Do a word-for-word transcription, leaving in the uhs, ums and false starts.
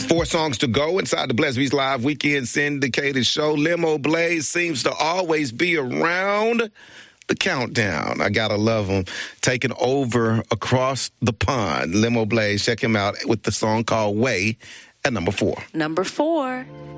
Four songs to go inside the Bless Beats Live Weekend Syndicated Show. Limo Blaze seems to always be around the countdown. I gotta love him. Taking over across the pond. Limo Blaze, check him out with the song called Way at number four. Number four.